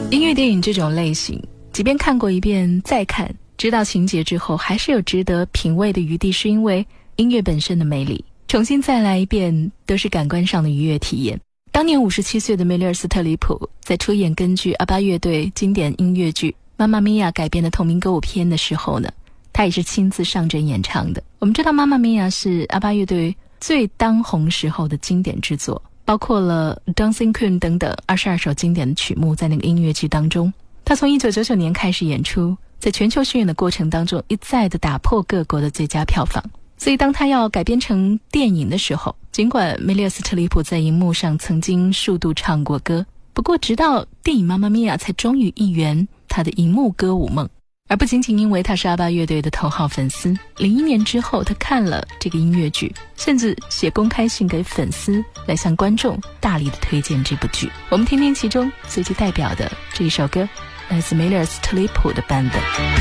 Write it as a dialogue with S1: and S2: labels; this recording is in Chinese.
S1: 音乐电影这种类型，即便看过一遍再看，知道情节之后，还是有值得品味的余地，是因为音乐本身的魅力。重新再来一遍，都是感官上的愉悦体验。当年57岁的梅丽尔·斯特里普在出演根据阿巴乐队经典音乐剧《妈妈咪呀》改编的同名歌舞片的时候呢，他也是亲自上阵演唱的。我们知道《妈妈咪呀》是阿巴乐队最当红时候的经典之作，包括了 Dancing Queen 等等22首经典的曲目在那个音乐剧当中。他从1999年开始演出，在全球巡演的过程当中一再的打破各国的最佳票房。所以当他要改编成电影的时候，尽管梅丽尔·斯特里普在荧幕上曾经数度唱过歌，不过直到电影《妈妈咪呀》才终于一圆他的荧幕歌舞梦。而不仅仅因为他是阿巴乐队的头号粉丝，01年之后他看了这个音乐剧，甚至写公开信给粉丝来向观众大力的推荐这部剧。我们听听其中最具代表的这一首歌，来自梅丽尔·斯特里普的版本。